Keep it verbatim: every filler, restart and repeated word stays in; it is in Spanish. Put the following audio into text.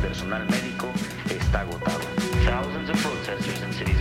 personal médico está agotado. Thousands of protesters in cities